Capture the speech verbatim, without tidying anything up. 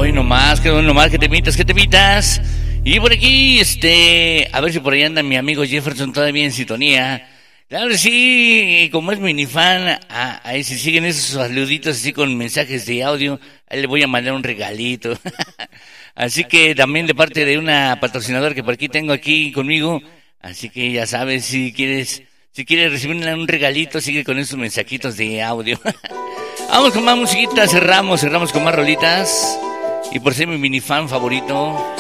Hoy nomás, que nomás, que te mitas, que te mitas. Y por aquí, este, a ver si por ahí anda mi amigo Jefferson todavía en sintonía. Claro que sí, como es minifan, ah, ahí si siguen esos saluditos así con mensajes de audio, ahí le voy a mandar un regalito. Así que también de parte de una patrocinadora que por aquí tengo aquí conmigo. Así que ya sabes, si quieres, si quieres recibir un regalito, sigue con esos mensajitos de audio. Vamos con más musiquita, cerramos, cerramos con más rolitas. Y por ser mi minifan favorito,